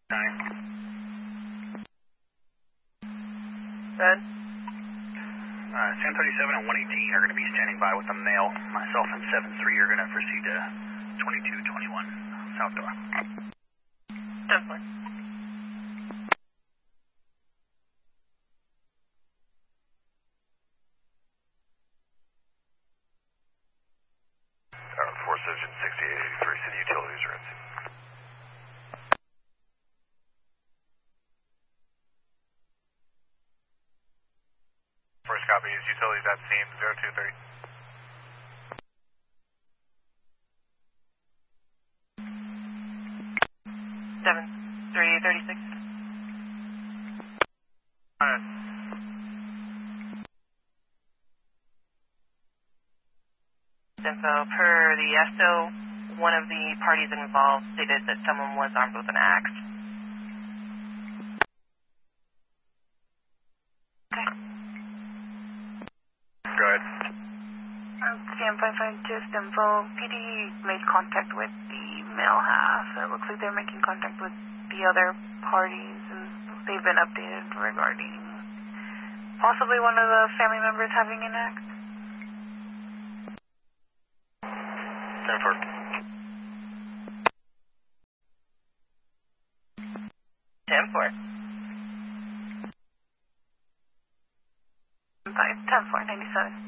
Red. 1037 and 118 are going to be standing by with a male. Myself and 73 are going to proceed to 2221 South Door. 10-4. Four Surgeon 6883, City Utilities are in. First copy is utilities at scene 0230. Seven, 336. Info per the ESTO, one of the parties involved stated that someone was armed with an axe. Go ahead. CM55, just info. PD made contact with the male half. It looks like they're making contact with the other parties, and they've been updated regarding possibly one of the family members having an axe. 10-4. 10-4. 10-4, 97.